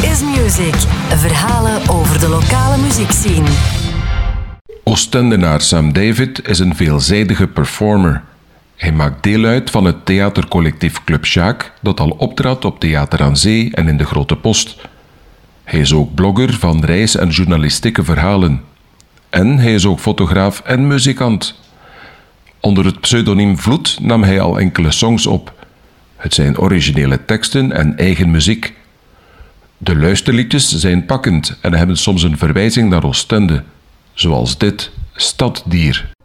is Music. Verhalen over de lokale muziekscene. Oostendenaar Sam David is een veelzijdige performer. Hij maakt deel uit van het theatercollectief Club Sjaak, dat al optrad op Theater aan Zee en in de Grote Post. Hij is ook blogger van reis- en journalistieke verhalen. En hij is ook fotograaf en muzikant. Onder het pseudoniem Vloed nam hij al enkele songs op. Het zijn originele teksten en eigen muziek. De luisterliedjes zijn pakkend en hebben soms een verwijzing naar Oostende, zoals dit Staddier.